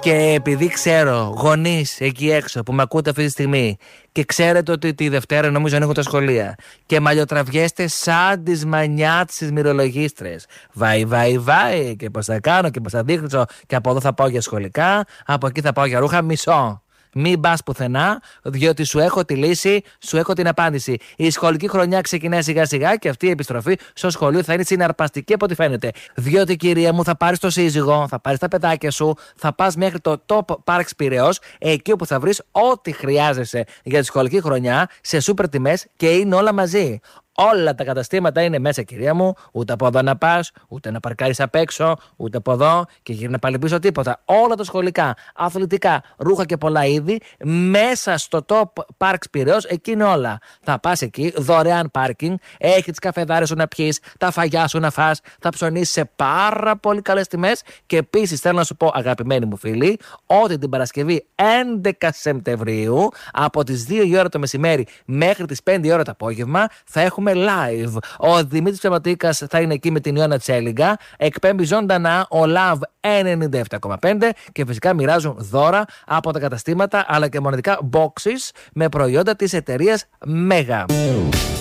Και επειδή ξέρω γονείς εκεί έξω που με ακούτε αυτή τη στιγμή και ξέρετε ότι τη Δευτέρα νομίζω ανοίγουν τα σχολεία και μαλλιοτραβιέστε σαν τις μανιάτσες μυρολογίστρες. Βάι και πως θα κάνω και πως θα δείχνω και από εδώ θα πάω για σχολικά, από εκεί θα πάω για ρούχα, μισό. Μην πας πουθενά, διότι σου έχω τη λύση, σου έχω την απάντηση. Η σχολική χρονιά ξεκινάει σιγά σιγά και αυτή η επιστροφή στο σχολείο θα είναι συναρπαστική από ό,τι φαίνεται. Διότι, κυρία μου, θα πάρεις το σύζυγο, θα πάρεις τα παιδάκια σου, θα πας μέχρι το Top Parks Πειραιώς, εκεί όπου θα βρεις ό,τι χρειάζεσαι για τη σχολική χρονιά σε σούπερ τιμές και είναι όλα μαζί. Όλα τα καταστήματα είναι μέσα, κυρία μου. Ούτε από εδώ να πας, ούτε να παρκάρεις απ' έξω, ούτε από εδώ και γύρνα πάλι πίσω τίποτα. Όλα τα σχολικά, αθλητικά, ρούχα και πολλά είδη μέσα στο Top Parks Πειραιώς, εκεί είναι όλα. Θα πας εκεί, δωρεάν πάρκινγκ, έχει τις καφεδάρες σου να πιεις, τα φαγιά σου να φας, θα ψωνίσεις σε πάρα πολύ καλές τιμές και επίσης θέλω να σου πω, αγαπημένοι μου φίλοι, ότι την Παρασκευή 11 Σεπτεμβρίου από τις 2 η ώρα το μεσημέρι μέχρι τις 5 η ώρα το απόγευμα θα έχουμε live. Ο Δημήτρης Ψεματίκας θα είναι εκεί με την Ιώνα Τσέλιγκα. Εκπέμπει ζωντανά ο Love 97,5 και φυσικά μοιράζουν δώρα από τα καταστήματα αλλά και μοναδικά boxes με προϊόντα της εταιρείας Mega.